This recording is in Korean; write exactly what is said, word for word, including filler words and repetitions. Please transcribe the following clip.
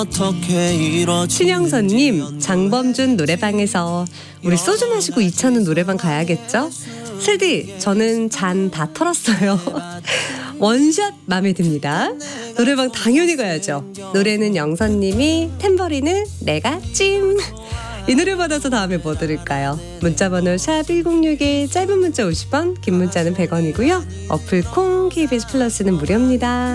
신영선님, 장범준 노래방에서 우리 소주 마시고 이차는 노래방 가야겠죠? 슬디, 저는 잔 다 털었어요. 원샷 마음에 듭니다. 노래방 당연히 가야죠. 노래는 영선님이, 탬버리는 내가 찜. 이 노래 받아서 다음에 뭐 들을까요? 문자번호 샵 일공육일, 짧은 문자 오십 원, 긴 문자는 백 원이고요. 어플 콩, 케이비에스 플러스는 무료입니다.